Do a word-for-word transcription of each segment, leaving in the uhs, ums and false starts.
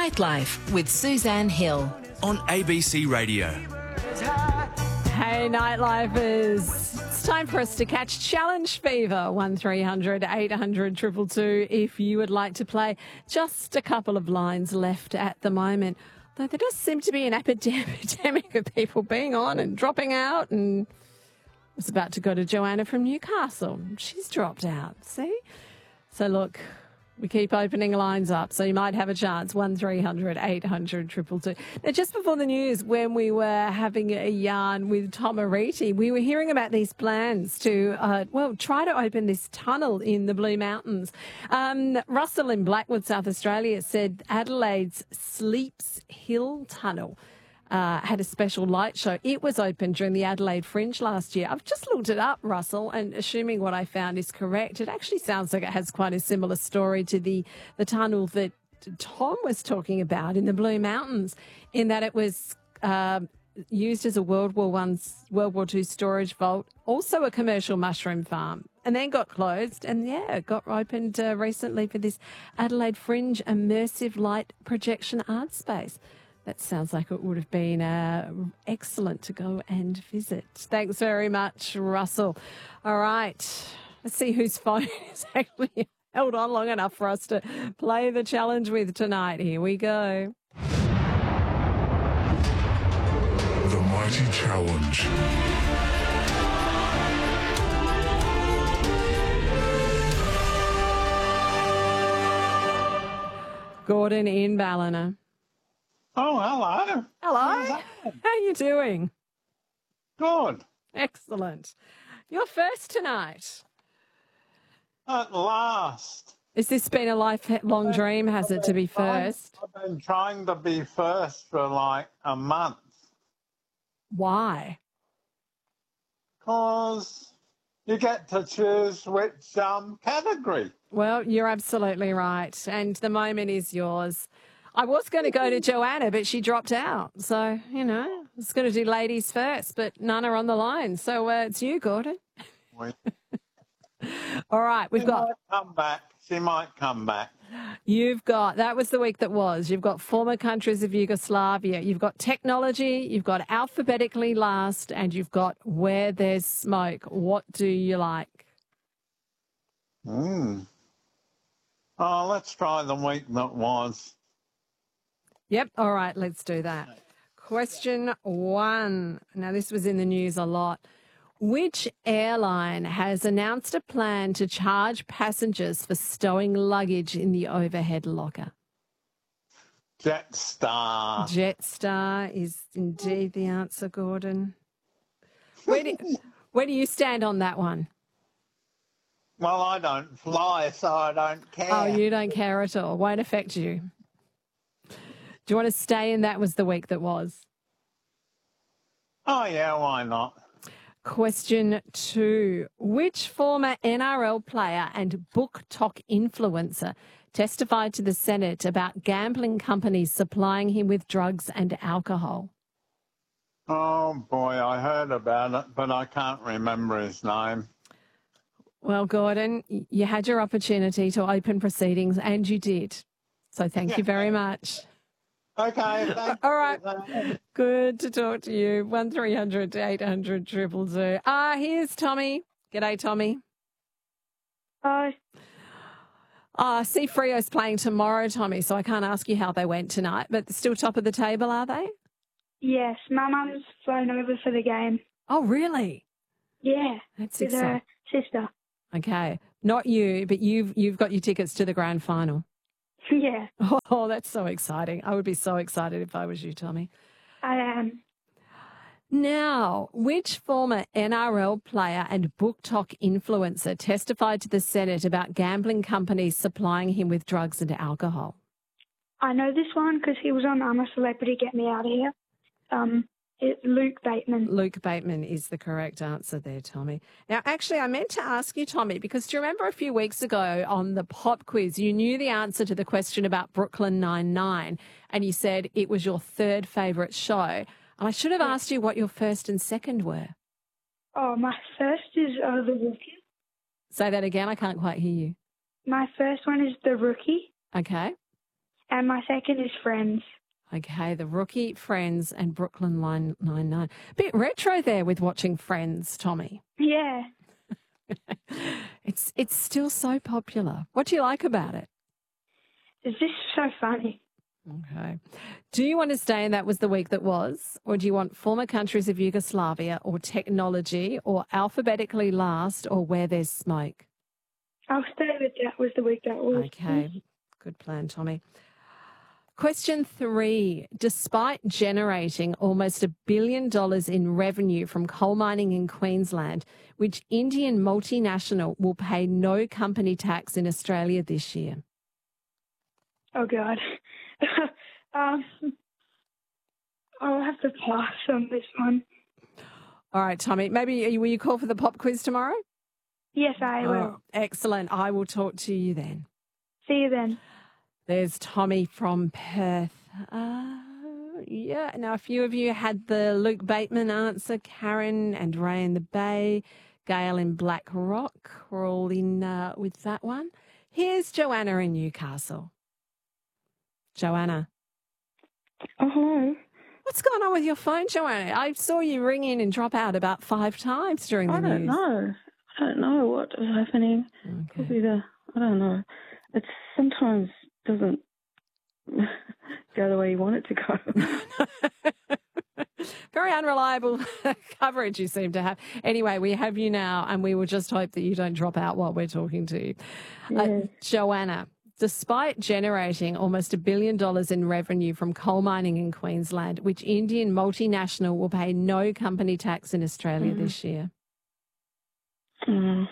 Nightlife with Suzanne Hill on A B C Radio. Hey, Nightlifers. It's time for us to catch Challenge Fever. one three hundred eight hundred two two two if you would like to play. Just a couple of lines left at the moment. Though there does seem to be an epidemic of people being on and dropping out. And I was about to go to Joanna from Newcastle. She's dropped out, see? So look, we keep opening lines up, so you might have a chance. one three hundred eight hundred two two two. Now, just before the news, when we were having a yarn with Tom Ariti, we were hearing about these plans to, uh, well, try to open this tunnel in the Blue Mountains. Um, Russell in Blackwood, South Australia, said Adelaide's Sleeps Hill Tunnel Uh, had a special light show. It was open during the Adelaide Fringe last year. I've just looked it up, Russell, and assuming what I found is correct, it actually sounds like it has quite a similar story to the, the tunnel that Tom was talking about in the Blue Mountains, in that it was uh, used as a World War One, World War Two storage vault, also a commercial mushroom farm, and then got closed. And yeah, it got opened uh, recently for this Adelaide Fringe immersive light projection art space. That sounds like it would have been uh, excellent to go and visit. Thanks very much, Russell. All right, let's see whose phone is actually held on long enough for us to play the challenge with tonight. Here we go. The Mighty Challenge. Gordon in Ballina. Oh, hello. Hello. How are you doing? Good. Excellent. You're first tonight. At last. Has this been a lifelong dream, has it, to be first? I've been trying to be first for like a month. Why? Because you get to choose which um, category. Well, you're absolutely right. And the moment is yours. I was going to go to Joanna, but she dropped out. So, you know, I was going to do ladies first, but none are on the line. So uh, it's you, Gordon. Wait. All right, we've she got... might come back. She might come back. You've got... That was the week that was. You've got former countries of Yugoslavia. You've got technology. You've got alphabetically last. And you've got where there's smoke. What do you like? Hmm. Oh, let's try the week that was. Yep. All right, let's do that. Question one. Now, this was in the news a lot. Which airline has announced a plan to charge passengers for stowing luggage in the overhead locker? Jetstar. Jetstar is indeed the answer, Gordon. Where do, where do you stand on that one? Well, I don't fly, so I don't care. Oh, you don't care at all. Won't affect you. Do you want to stay in that was the week that was? Oh, yeah, why not? Question two. Which former N R L player and book talk influencer testified to the Senate about gambling companies supplying him with drugs and alcohol? Oh, boy, I heard about it, but I can't remember his name. Well, Gordon, you had your opportunity to open proceedings, and you did. So thank you very much. Okay, thank All right. you. Good to talk to you. one three hundred eight hundred two two two. Ah, here's Tommy. G'day, Tommy. Hi. Ah, see Freo's playing tomorrow, Tommy, so I can't ask you how they went tonight, but they're still top of the table, are they? Yes, my mum's flown over for the game. Oh, really? Yeah, That's with exciting. her sister. Okay. Not you, but you've you've got your tickets to the grand final. Yeah, Oh, that's so exciting. I would be so excited if I was you, Tommy. I am. Now, which former N R L player and book talk influencer testified to the Senate about gambling companies supplying him with drugs and alcohol? I know this one because he was on I'm a Celebrity, Get Me Out of Here. Um, it's Luke Bateman. Luke Bateman is the correct answer there, Tommy. Now, actually, I meant to ask you, Tommy, because do you remember a few weeks ago on the pop quiz, you knew the answer to the question about Brooklyn Nine-Nine, and you said it was your third favourite show. And I should have asked you what your first and second were. Oh, my first is uh, The Rookie. Say that again. I can't quite hear you. My first one is The Rookie. Okay. and my second is Friends. Okay, The Rookie, Friends, and Brooklyn Line Nine-Nine. Bit retro there with watching Friends, Tommy. Yeah. It's it's still so popular. What do you like about it? It's just so funny. Okay. Do you want to stay in That Was the Week That Was, or do you want former countries of Yugoslavia, or technology, or alphabetically last, or Where There's Smoke? I'll stay with That Was the Week That Was. Okay. Good plan, Tommy. Question three. Despite generating almost a billion dollars in revenue from coal mining in Queensland, which Indian multinational will pay no company tax in Australia this year? Oh, God. um, I'll have to pass on this one. All right, Tommy. Maybe will you call for the pop quiz tomorrow? Yes, I will. Oh, excellent. I will talk to you then. See you then. There's Tommy from Perth. Uh, yeah, now a few of you had the Luke Bateman answer, Karen and Ray in the Bay, Gail in Black Rock. We're all in uh, with that one. Here's Joanna in Newcastle. Joanna. Oh, hello. What's going on with your phone, Joanna? I saw you ring in and drop out about five times during the I don't news. know. I don't know what is happening. Okay. Probably the, I don't know. It sometimes doesn't go the way you want it to go. Very unreliable coverage you seem to have. Anyway, we have you now, and we will just hope that you don't drop out while we're talking to you. Yeah. Uh, Joanna, despite generating almost a billion dollars in revenue from coal mining in Queensland, which Indian multinational will pay no company tax in Australia mm. this year? Mm.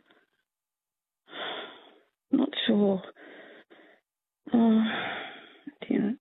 Not sure. Uh, do you know?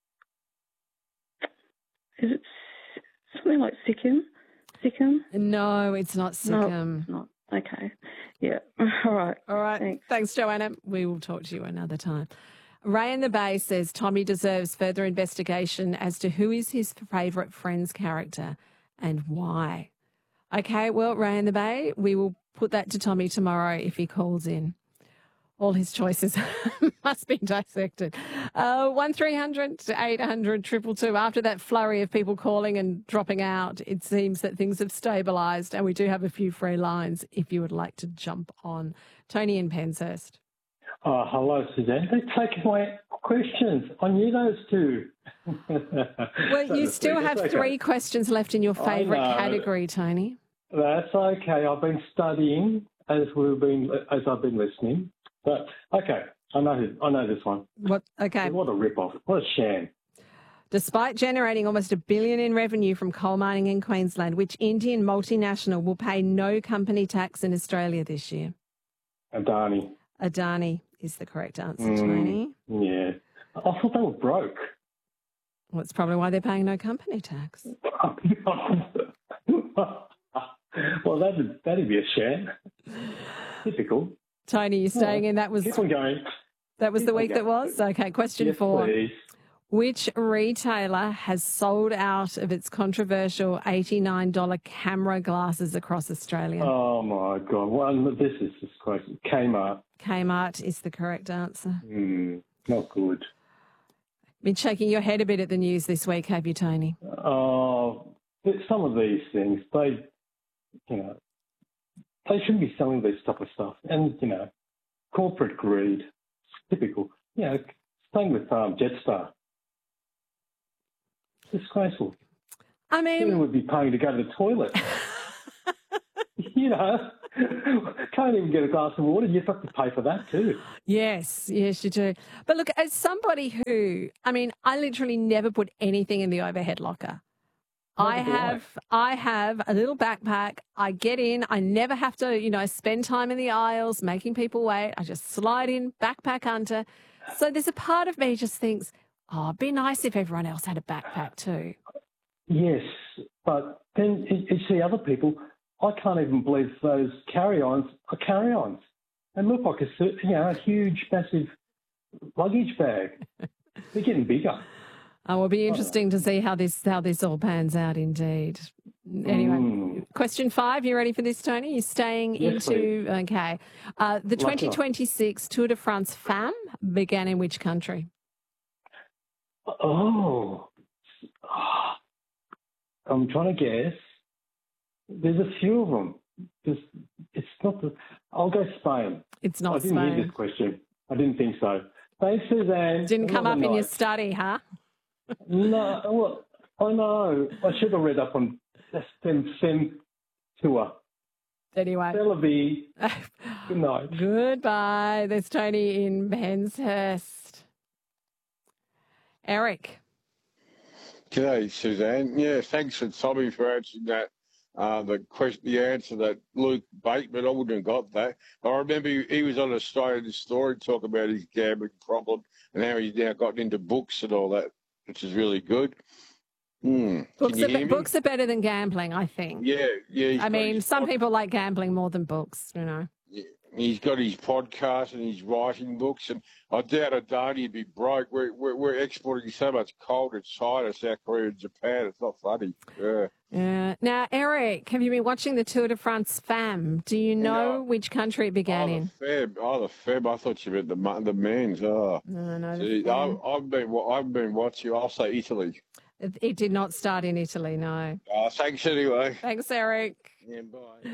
Is it something like Sikkim? Sikkim? No, it's not Sikkim. No, it's not. Okay. Yeah. All right. All right. Thanks. Thanks, Joanna. We will talk to you another time. Ray in the Bay says Tommy deserves further investigation as to who is his favourite Friends character and why. Okay, well, Ray in the Bay, we will put that to Tommy tomorrow if he calls in. All his choices must be dissected. Uh, one three hundred eight hundred two two two. After that flurry of people calling and dropping out, it seems that things have stabilised, and we do have a few free lines if you would like to jump on. Tony in Penshurst. Oh, hello, Suzanne. They're taking my questions. I knew those two. Well, you still have okay. three questions left in your favourite category, Tony. That's okay. I've been studying as we've been as I've been listening. But okay, I know I know this one. What? Okay. What a rip-off. What a sham. Despite generating almost a billion in revenue from coal mining in Queensland, which Indian multinational will pay no company tax in Australia this year? Adani. Adani is the correct answer, mm, Tony. Yeah. I thought they were broke. Well, it's probably why they're paying no company tax. Well, that'd, that'd be a sham. Typical. Tony, you're staying oh, in. That was keep on going. That was keep the week that was? Okay, question yes, four. Please. Which retailer has sold out of its controversial eighty-nine dollars camera glasses across Australia? Oh, my God. Well, this is just crazy. Kmart. Kmart is the correct answer. Mm, not good. Been shaking your head a bit at the news this week, have you, Tony? Oh, some of these things, they, you know, they shouldn't be selling this type of stuff. And, you know, corporate greed, typical. You know, same with um, Jetstar. Disgraceful. I mean... You would be paying to go to the toilet. You know, can't even get a glass of water. You have to pay for that too. Yes, yes, you do. But look, as somebody who, I mean, I literally never put anything in the overhead locker. I have, I. I have a little backpack. I get in. I never have to, you know, spend time in the aisles making people wait. I just slide in, backpack under. So there's a part of me just thinks, oh, it'd be nice if everyone else had a backpack too. Yes, but then you see other people. I can't even believe those carry-ons are carry-ons. They look like a, you know, a huge, massive luggage bag. They're getting bigger. Oh, it'll be interesting to see how this how this all pans out indeed. Anyway, mm. question five. You ready for this, Tony? You're staying yes, into... Please. Okay. Uh, the twenty twenty-six Tour de France Femmes began in which country? Oh. I'm trying to guess. There's a few of them. There's, it's not the... I'll go Spain. It's not I didn't Spain. hear this question. I didn't think so. Thanks, Suzanne. Didn't come up Another in your night. study, huh? No, well, I know. I should have read up on Fem, Fem Tour. Anyway. Bellaby. Good night. Goodbye. There's Tony in Penshurst. Eric. G'day, Suzanne. Yeah, thanks for Tommy for answering that. Uh, the question, the answer that Luke Bateman, I wouldn't have got that. I remember he, he was on Australian Story talking about his gambling problem and how he's now gotten into books and all that, which is really good. Mm. Books Can are, you hear me? books are better than gambling, I think. Yeah, yeah. he's I got mean, his some pod- people like gambling more than books, you know. He's got his podcast and he's writing books, and I doubt a day he'd be broke. We're, we're, we're exporting so much coal to China, South Korea, and Japan. It's not funny. Yeah. Yeah. Now, Eric, have you been watching the Tour de France Femme? Do you know No. which country it began oh, in? the Feb. Oh, the Feb. I thought you meant the ma- the men's. Oh. No, no. the See, Femme. I, I've been wa- I've been watching. I'll say Italy. It, it did not start in Italy, no. Oh, thanks anyway. Thanks, Eric. Yeah, bye.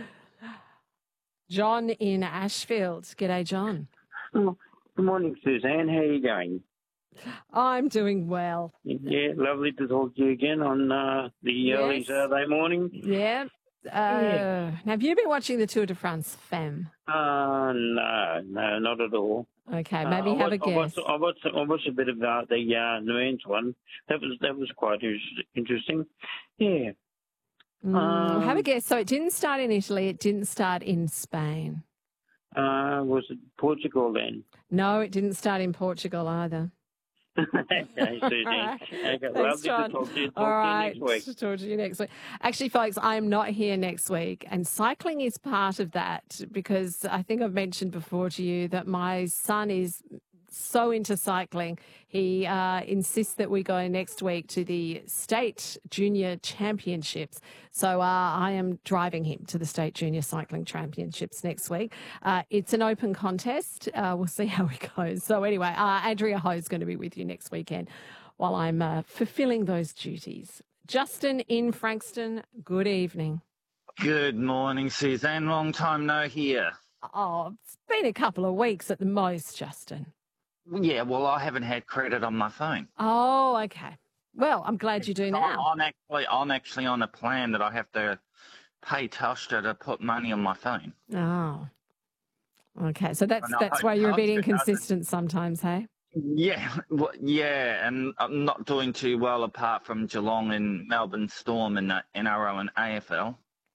John in Ashfield. G'day, John. Oh, good morning, Suzanne. How are you going? I'm doing well. Yeah, lovely to talk to you again on uh, the early Yes. Saturday morning. Yeah. Uh, Have you been watching the Tour de France Femme? Uh, no, no, not at all. Okay, maybe Uh, I have a watched, I guess. watched, I watched, I watched a bit of uh, the uh, the men's one. That was that was quite is- interesting. Yeah. Mm, um, have a guess. So it didn't start in Italy. It didn't start in Spain. Uh, was it Portugal then? No, it didn't start in Portugal either. Okay, Suzanne. Okay, Thanks, lovely John. to talk to you. Talk All to right. you next week. Talk to you next week. Actually, folks, I am not here next week, and cycling is part of that because I think I've mentioned before to you that my son is so into cycling. He uh, insists that we go next week to the state junior championships. So uh, I am driving him to the state junior cycling championships next week. Uh, it's an open contest. Uh, we'll see how it goes. So anyway, uh, Andrea Ho is going to be with you next weekend while I'm uh, fulfilling those duties. Justin in Frankston, good evening. Good morning, Suzanne. Long time no hear. Oh, it's been a couple of weeks at the most, Justin. Yeah, well, I haven't had credit on my phone. Oh, okay. Well, I'm glad you do now. I'm actually, I'm actually on a plan that I have to pay Telstra to put money on my phone. Oh, okay. So that's No, that's why you're a bit Telstra doesn't- inconsistent sometimes, hey? Yeah, well, yeah, and I'm not doing too well apart from Geelong and Melbourne Storm in the N R L and A F L.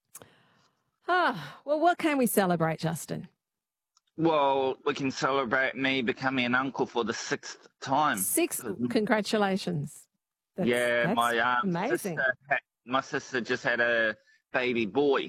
Ah, well, what can we celebrate, Justin? Well, we can celebrate me becoming an uncle for the sixth time. Six. Congratulations. That's, yeah, that's my um, amazing. sister, ha- my sister just had a baby boy.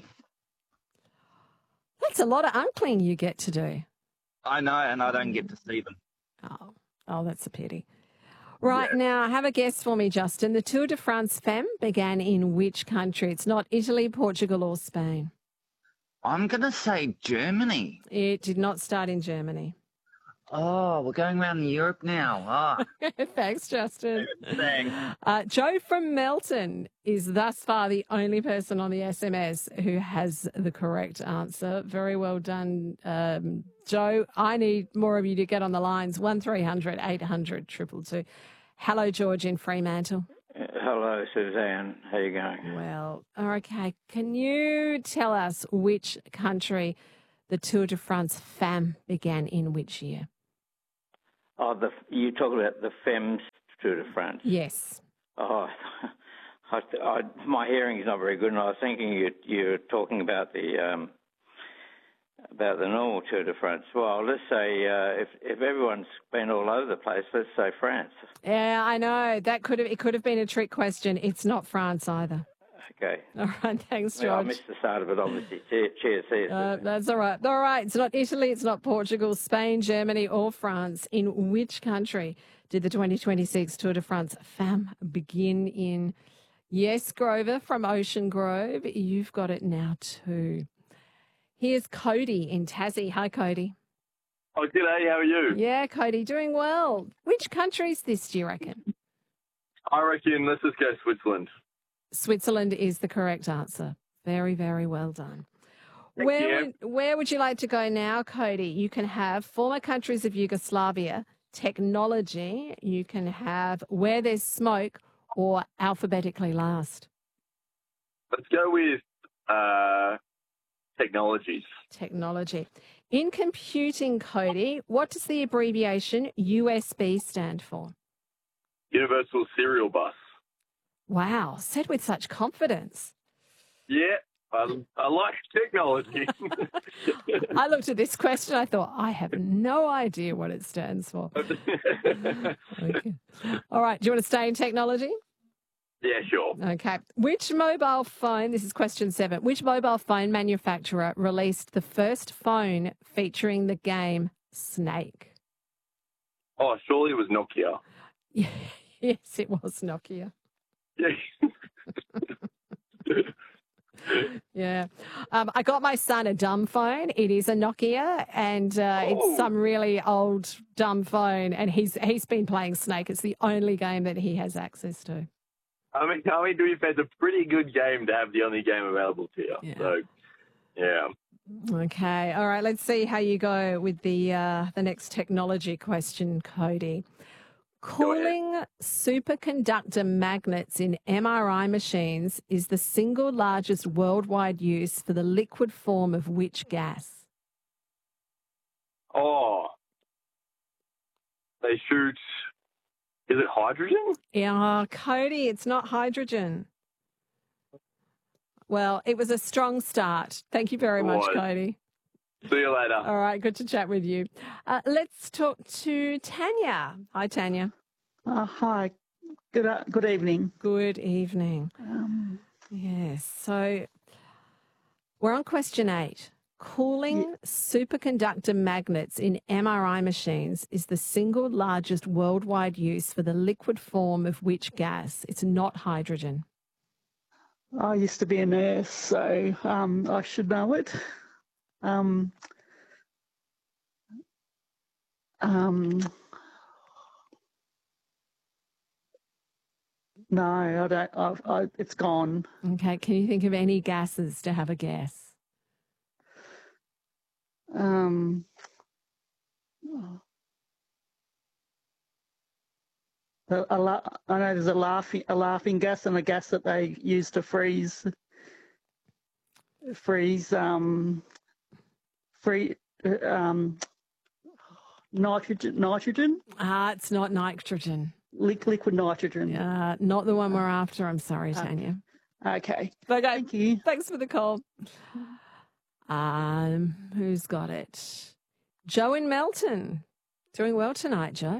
That's a lot of uncling you get to do. I know, and I don't get to see them. Oh, oh, that's a pity. Right, now, have a guess for me, Justin. The Tour de France Femme began in which country? It's not Italy, Portugal, or Spain. I'm going to say Germany. It did not start in Germany. Oh, we're going around Europe now. Ah, Thanks, Justin. thanks. Uh, Joe from Melton is thus far the only person on the S M S who has the correct answer. Very well done, um, Joe. I need more of you to get on the lines. one three hundred eight hundred two two two. Hello, George in Fremantle. Hello, Suzanne. How you going? Well, okay. Can you tell us which country the Tour de France Femme began in which year? Oh, the you talk about the Femmes Tour de France. Yes. Oh, I, I, my hearing is not very good, and I was thinking you you're talking about the um, about the normal Tour de France. Well, let's say uh, if if everyone's been all over the place, let's say France. Yeah, I know. That could have it could have been a trick question. It's not France either. Okay. All right, thanks, Yeah, I George. missed the start of it, obviously. Cheers. cheers, cheers. Uh, that's all right. All right. It's not Italy. It's not Portugal, Spain, Germany, or France. In which country did the twenty twenty-six Tour de France Femme begin in? Yes, Grover from Ocean Grove. You've got it now too. Here's Cody in Tassie. Hi, Cody. Oh, g'day. How are you? Yeah, Cody, doing well. Which country is this, do you reckon? I reckon let's just go Switzerland. Switzerland is the correct answer. Very, very well done. Thank where you. would, where would you like to go now, Cody? You can have former countries of Yugoslavia, technology, you can have where there's smoke, or alphabetically last. Let's go with uh, technologies. Technology. In computing, Cody, what does the abbreviation U S B stand for? Universal Serial Bus. Wow, said with such confidence. Yeah, I, I like technology. I looked at this question, I thought, I have no idea what it stands for. Okay. All right, do you want to stay in technology? Yeah, sure. Okay. Which mobile phone, this is question seven, which mobile phone manufacturer released the first phone featuring the game Snake? Oh, surely it was Nokia. Yes, it was Nokia. Yeah. Yeah. Um, I got my son a dumb phone. It is a Nokia, and uh, Oh. it's some really old dumb phone, and he's he's been playing Snake. It's the only game that he has access to. I mean, I mean, to be fair, it's a pretty good game to have the only game available to you. Yeah. So, yeah. Okay. All right. Let's see how you go with the uh, the next technology question, Cody. Cooling superconductor magnets in M R I machines is the single largest worldwide use for the liquid form of which gas? Oh, they shoot. Is it hydrogen? Yeah, Cody, it's not hydrogen. Well, it was a strong start. Thank you very much, Was. Cody. See you later. All right, good to chat with you. Uh, let's talk to Tanya. Hi, Tanya. Uh, hi. Good uh, good evening. Good evening. Um, Yes, so we're on question eight. Cooling superconductor magnets in M R I machines is the single largest worldwide use for the liquid form of which gas? It's not hydrogen. I used to be a nurse, so um, I should know it. Um, um, no, I don't. I've, I, it's gone. Okay, can you think of any gases to have a guess? Um, a, a la- I know there's a laughing a laughing gas and a gas that they use to freeze freeze um free um nitrogen nitrogen. Ah, it's not nitrogen. Li- liquid nitrogen. Uh, not the one we're after. I'm sorry, Tanya. Okay. Okay. Thank you. Thanks for the call. Um, who's got it? Joe in Melton. Doing well tonight, Joe.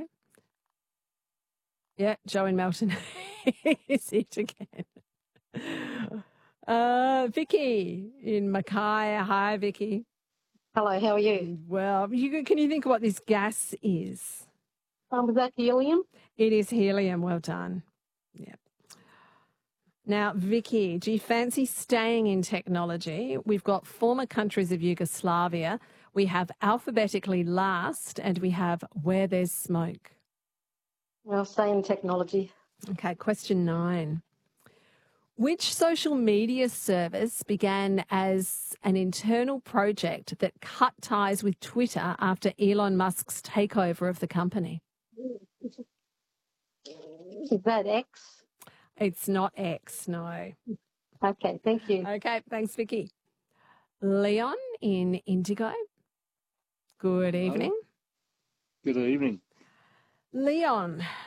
Yeah, Joe in Melton is it again. Uh, Vicky in Mackay. Hi, Vicky. Hello, how are you? Well, you, can you think of what this gas is? Um, is that helium? It is helium. Well done. Yep. Now, Vicky, do you fancy staying in technology? We've got former countries of Yugoslavia. We have alphabetically last, and we have where there's smoke. Well, stay in technology. Okay, question nine. Which social media service began as an internal project that cut ties with Twitter after Elon Musk's takeover of the company? Is that X? It's not X, no. Okay, thank you. Okay, thanks, Vicky. Leon in Indigo. Good evening. Good evening. Leon,